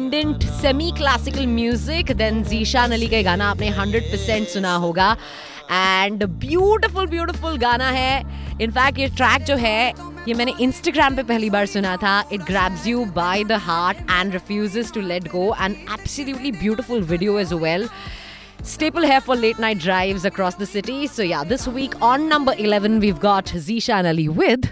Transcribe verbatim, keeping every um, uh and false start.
independent semi-classical music, then Zeeshan Ali का गाना आपने one hundred percent सुना होगा. And beautiful beautiful गाना है. In fact ये track जो है ये मैंने Instagram पे पहली बार सुना था. It grabs you by the heart and refuses to let go, and absolutely beautiful video as well. Staple here for late night drives across the city. So yeah, this week on number eleven we've got Zeeshan Ali with